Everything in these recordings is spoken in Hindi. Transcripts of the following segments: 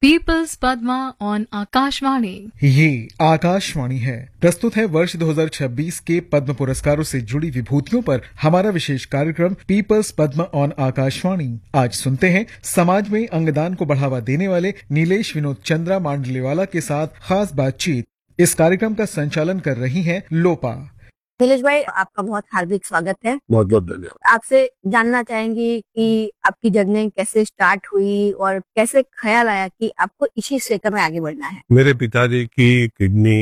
Peoples Padma on Akashvani. ये आकाशवाणी है। प्रस्तुत है वर्ष 2026 के पद्म पुरस्कारों से जुड़ी विभूतियों पर हमारा विशेष कार्यक्रम पीपल्स पद्मा ऑन आकाशवाणी। आज सुनते हैं समाज में अंगदान को बढ़ावा देने वाले नीलेश विनोद चंद्रा मांडलेवाला के साथ खास बातचीत। इस कार्यक्रम का संचालन कर रही हैं लोपा। नीलेश भाई, आपका बहुत हार्दिक स्वागत है। बहुत बहुत धन्यवाद। आपसे जानना चाहेंगे कि आपकी जर्नी कैसे स्टार्ट हुई और कैसे ख्याल आया कि आपको इसी क्षेत्र में आगे बढ़ना है। मेरे पिताजी की किडनी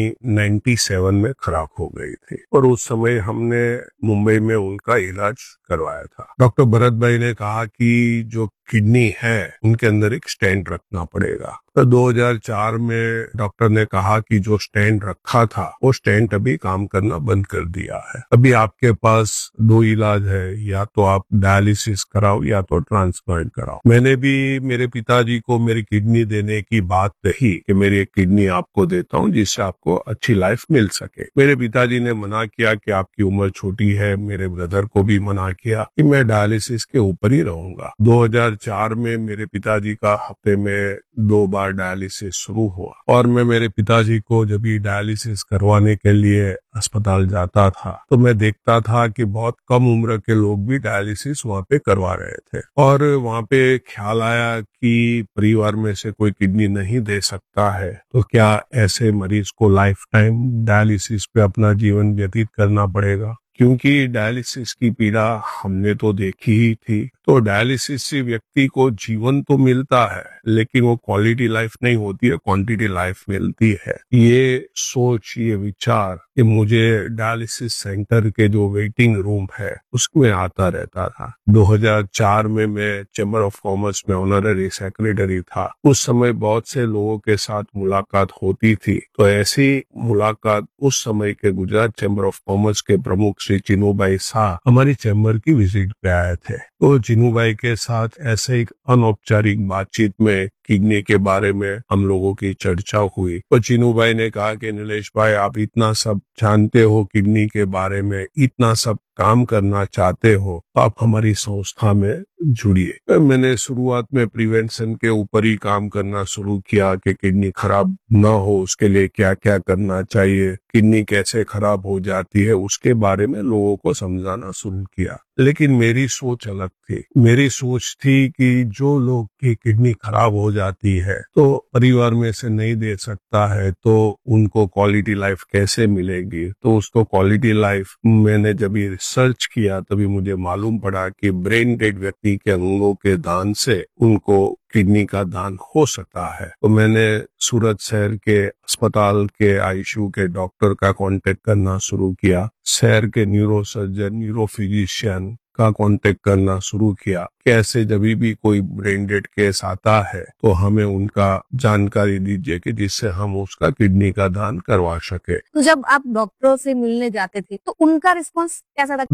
97 में खराब हो गई थी और उस समय हमने मुंबई में उनका इलाज करवाया था। डॉक्टर भरत भाई ने कहा कि जो किडनी है उनके अंदर एक स्टेंट रखना पड़ेगा। तो 2004 में डॉक्टर ने कहा कि जो स्टेंट रखा था वो स्टेंट अभी काम करना बंद कर दिया है। अभी आपके पास दो इलाज है, या तो आप डायलिसिस कराओ या तो ट्रांसप्लांट कराओ। मैंने भी मेरे पिताजी को मेरी किडनी देने की बात कही कि मेरी एक किडनी आपको देता हूँ जिससे आपको अच्छी लाइफ मिल सके। मेरे पिताजी ने मना किया कि आपकी उम्र छोटी है। मेरे ब्रदर को भी मना किया कि मैं डायलिसिस के ऊपर ही रहूंगा। 2004 में मेरे पिताजी का हफ्ते में 2 बार डायलिसिस शुरू हुआ और मैं मेरे पिताजी को जब भी डायलिसिस करवाने के लिए अस्पताल जाता था तो मैं देखता था कि बहुत कम उम्र के लोग भी डायलिसिस वहाँ पे करवा रहे थे। और वहाँ पे ख्याल आया कि परिवार में से कोई किडनी नहीं दे सकता है तो क्या ऐसे मरीज को लाइफ टाइम डायलिसिस पे अपना जीवन व्यतीत करना पड़ेगा, क्योंकि डायलिसिस की पीड़ा हमने तो देखी ही थी। तो डायलिसिस से व्यक्ति को जीवन तो मिलता है लेकिन वो क्वालिटी लाइफ नहीं होती है, क्वांटिटी लाइफ मिलती है। ये सोच, ये विचार कि मुझे डायलिसिस सेंटर के जो वेटिंग रूम है उसमें आता रहता था। 2004 में मैं चैम्बर ऑफ कॉमर्स में ऑनररी सेक्रेटरी था। उस समय बहुत से लोगों के साथ मुलाकात होती थी। तो ऐसी मुलाकात उस समय के गुजरात चैम्बर ऑफ कॉमर्स के प्रमुख श्री चिनूभाई शाह हमारी चैम्बर की विजिट पे आए थे। तो चिनूभाई के साथ ऐसे एक अनौपचारिक बातचीत में किडनी के बारे में हम लोगों की चर्चा हुई। तो चिनूभाई ने कहा कि नीलेश भाई, आप इतना सब जानते हो किडनी के बारे में, इतना सब काम करना चाहते हो, तो आप हमारी संस्था में जुड़िए। मैंने शुरुआत में प्रिवेंशन के ऊपर ही काम करना शुरू किया कि किडनी खराब न हो उसके लिए क्या क्या करना चाहिए, किडनी कैसे खराब हो जाती है उसके बारे में लोगों को समझाना शुरू किया। लेकिन मेरी सोच अलग थी। मेरी सोच थी कि जो लोग की किडनी खराब हो जाती है तो परिवार में से नहीं दे सकता है तो उनको क्वालिटी लाइफ कैसे मिलेगी। तो उसको क्वालिटी लाइफ मैंने जब ये रिसर्च किया तभी मुझे मालूम पड़ा कि ब्रेन डेड व्यक्ति के अंगों के दान से उनको किडनी का दान हो सकता है। तो मैंने सूरत शहर के अस्पताल के आईसीयू के डॉक्टर का कांटेक्ट करना शुरू किया। शहर के न्यूरो सर्जन, न्यूरो फिजिशियन का कांटेक्ट करना शुरू किया। कैसे जब भी कोई ब्रेन डेड केस आता है तो हमें उनका जानकारी दीजिए कि जिससे हम उसका किडनी का दान करवा सके। तो जब आप डॉक्टरों से मिलने जाते थे तो उनका रिस्पांस कैसा था?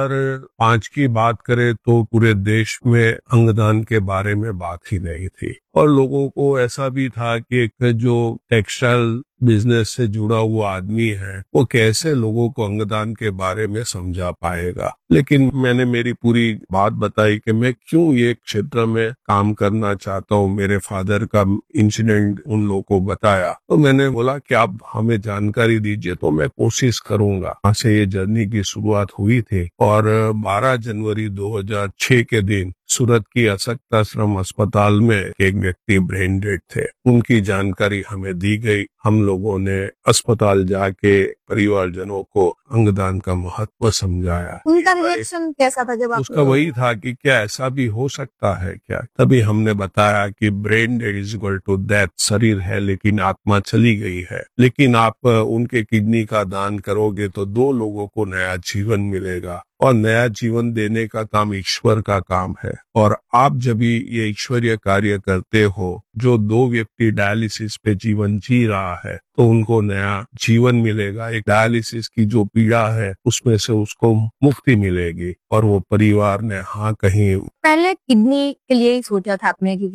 2005 की बात करें तो पूरे देश में अंगदान के बारे में बात ही नहीं थी और लोगों को ऐसा भी था कि एक जो टेक्सटाइल बिजनेस से जुड़ा हुआ आदमी है वो कैसे लोगों को अंगदान के बारे में समझा पाएगा। लेकिन मैंने मेरी पूरी बात बताई कि मैं क्यों ये क्षेत्र में काम करना चाहता हूँ। मेरे फादर का इंसिडेंट उन लोगों को बताया तो मैंने बोला कि आप हमें जानकारी दीजिए तो मैं कोशिश करूंगा। वहाँ से ये जर्नी की शुरुआत हुई थी और 12 जनवरी 2006 के दिन सूरत की अशक्त आश्रम अस्पताल में एक व्यक्ति ब्रेन डेड थे। उनकी जानकारी हमें दी गई। हम लोगों ने अस्पताल जाके परिवारजनों को अंगदान का महत्व समझाया। उनका रिएक्शन कैसा था जब आप? उसका वही था कि क्या ऐसा भी हो सकता है क्या। तभी हमने बताया कि brain dead is equal to death. शरीर है लेकिन आत्मा चली गई है। लेकिन आप उनके किडनी का दान करोगे तो 2 लोगों को नया जीवन मिलेगा और नया जीवन देने का काम ईश्वर का काम है। और आप जब भी ये ईश्वरीय कार्य करते हो, जो 2 व्यक्ति डायलिसिस पे जीवन जी रहा है तो उनको नया जीवन मिलेगा। एक डायलिसिस की जो पीड़ा है उसमें से उसको मुक्ति मिलेगी और वो परिवार ने हाँ कहीं। पहले किडनी के लिए ही सोचा था आपने?